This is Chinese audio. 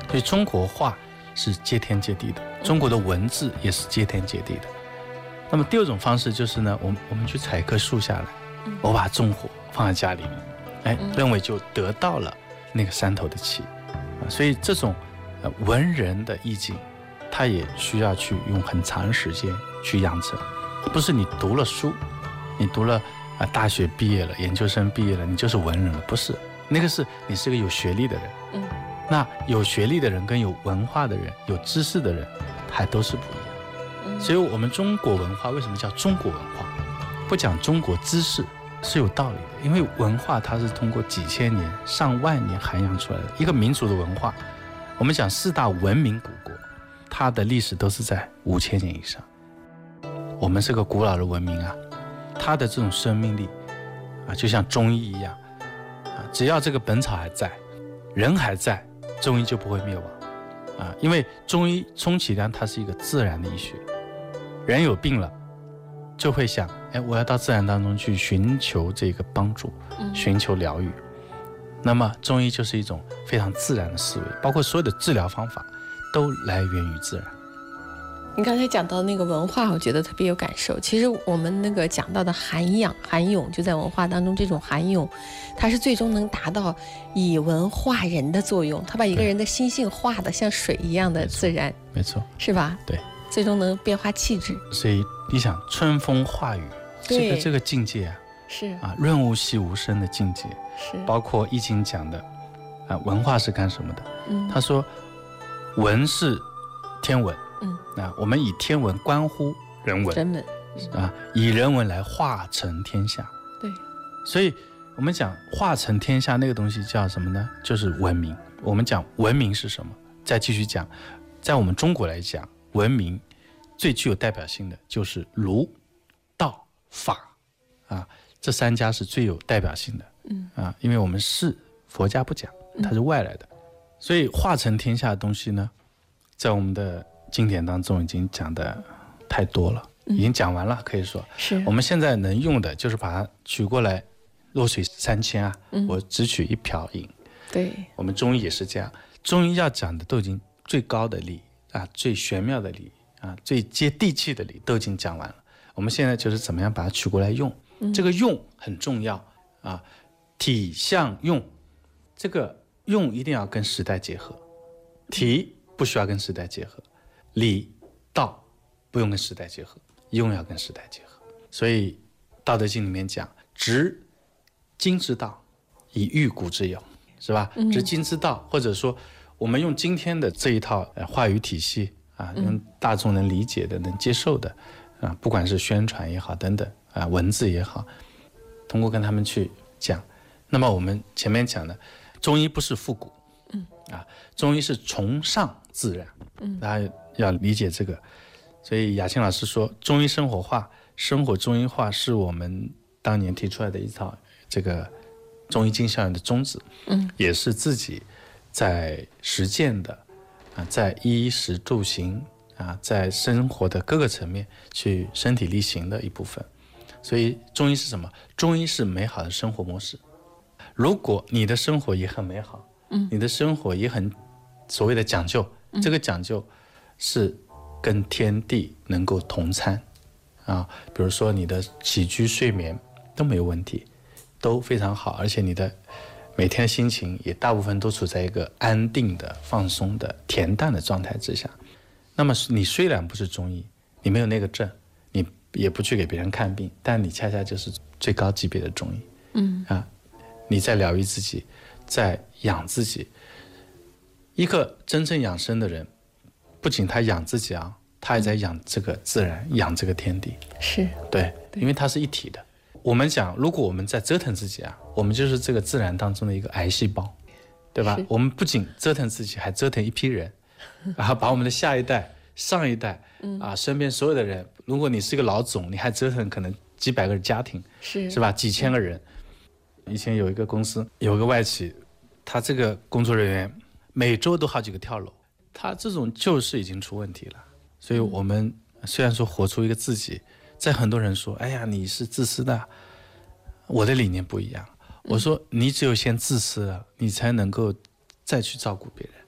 所以中国话是接天接地的，中国的文字也是接天接地的。那么第二种方式就是呢，我们去采一棵树下来，我把它种火放在家里面，认为就得到了那个山头的气。所以这种文人的意境，它也需要去用很长时间去养成，不是你读了书，你读了大学毕业了，研究生毕业了，你就是文人了，不是，那个是你是个有学历的人。那有学历的人跟有文化的人，有知识的人，还都是不一样。所以我们中国文化为什么叫中国文化，不讲中国知识，是有道理的。因为文化它是通过几千年、上万年涵养出来的一个民族的文化。我们讲四大文明古国，它的历史都是在5000年以上。我们是个古老的文明啊，它的这种生命力就像中医一样只要这个本草还在，人还在，中医就不会灭亡因为中医充其量它是一个自然的医学。人有病了，就会想，我要到自然当中去寻求这个帮助，寻求疗愈。那么中医就是一种非常自然的思维，包括所有的治疗方法都来源于自然。 你刚才讲到那个文化，我觉得特别有感受。其实我们那个讲到的涵养、涵咏，就在文化当中，这种涵咏，它是最终能达到以文化人的作用。它把一个人的心性化的像水一样的自然， 没错， 是吧？ 对， 最终能变化气质。 所以你想，春风化雨，这个境界是润物细无声的境界， 是包括易经讲的文化是干什么的？他说文是天文。我们以天文关乎人文，以人文来化成天下。 对， 所以我们讲化成天下那个东西叫什么呢？就是文明。我们讲文明是什么？再继续讲，在我们中国来讲，文明最具有代表性的就是儒、道、法这三家是最有代表性的。因为我们是佛家不讲，它是外来的，所以化成天下的东西呢，在我们的经典当中已经讲的太多了，已经讲完了，可以说是我们现在能用的就是把它取过来，弱水三千我只取一瓢饮。 对， 我们中医也是这样，中医要讲的都已经最高的理最玄妙的理最接地气的理都已经讲完了。我们现在就是怎么样把它取过来用，这个用很重要体相用，这个用一定要跟时代结合，体不需要跟时代结合，理道不用跟时代结合，用要跟时代结合。所以《道德经》里面讲，执今之道，以御古之有，是吧？执今之道，或者说我们用今天的这一套话语体系用大众能理解的、能接受的不管是宣传也好等等文字也好，通过跟他们去讲。那么我们前面讲的中医不是复古中医是崇尚自然大家要理解这个。所以雅青老师说，中医生活化、生活中医化是我们当年提出来的一套这个中医经校院的宗旨也是自己在实践的在衣食住行在生活的各个层面去身体力行的一部分。所以中医是什么？中医是美好的生活模式。如果你的生活也很美好你的生活也很所谓的讲究这个讲究是跟天地能够同参比如说你的起居睡眠都没有问题，都非常好，而且你的每天心情也大部分都处在一个安定的、放松的、恬淡的状态之下。那么你虽然不是中医，你没有那个证，你也不去给别人看病，但你恰恰就是最高级别的中医你在疗愈自己，在养自己。一个真正养生的人，不仅他养自己他也在养这个自然，养这个天地。 是对，因为它是一体的。我们讲，如果我们在折腾自己我们就是这个自然当中的一个癌细胞，对吧？我们不仅折腾自己，还折腾一批人，然后把我们的下一代、上一代身边所有的人，如果你是一个老总，你还折腾可能几百个家庭，是吧？几千个人。以前有一个公司，有一个外企，他这个工作人员每周都好几个跳楼，他这种就是已经出问题了。所以我们虽然说活出一个自己，在很多人说哎呀你是自私的，我的理念不一样。我说你只有先自私了，你才能够再去照顾别人。